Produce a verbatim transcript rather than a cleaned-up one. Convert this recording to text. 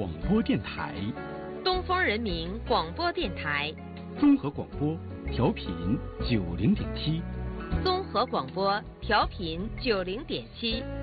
广播电台， 东方人民广播电台， 综合广播，调频九零点七， 综合广播调频九零点七。